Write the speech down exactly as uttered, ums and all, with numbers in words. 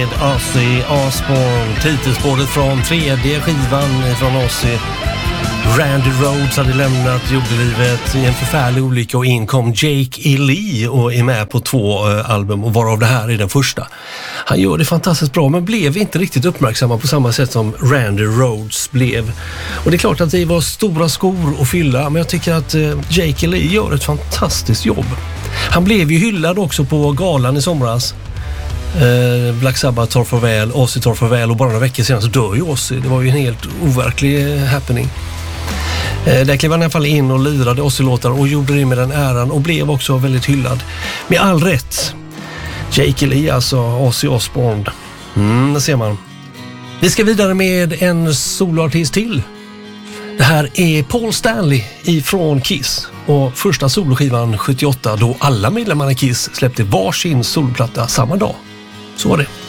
Ozzy Osbourne, titelspåret från tredje skivan från Ozzy. Randy Rhoads hade lämnat jordelivet i en förfärlig olycka och in kom Jake E. Lee och är med på två uh, album och varav det här är den första. Han gör det fantastiskt bra men blev inte riktigt uppmärksamma på samma sätt som Randy Rhoads blev. Och det är klart att det var stora skor att fylla, men jag tycker att uh, Jake E. Lee gör ett fantastiskt jobb. Han blev ju hyllad också på galan i somras. Uh, Black Sabbath tar farväl, Ozzy tar farväl och bara några veckor senare så dör ju Ozzy. Det var ju en helt overklig happening. Uh, där klev han i alla fall in och lirade Ozzy-låtar och gjorde det med den äran och blev också väldigt hyllad. Med all rätt. Jake E. Lee, alltså Ozzy Osbourne. Mm, det ser man. Vi ska vidare med en soloartist till. Det här är Paul Stanley ifrån Kiss och första soloskivan sjuttioåtta då alla medlemmarna i Kiss släppte varsin soloplatta samma dag. Så var det.